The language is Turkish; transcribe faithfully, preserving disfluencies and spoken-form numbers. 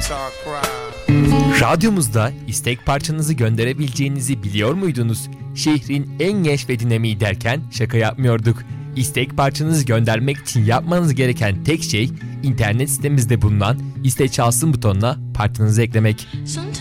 Radyomuzda istek parçanızı gönderebileceğinizi biliyor muydunuz? Şehrin en genç ve dinamiği derken şaka yapmıyorduk. İstek parçanızı göndermek için yapmanız gereken tek şey internet sitemizde bulunan İste Çalsın butonuna parçanızı eklemek.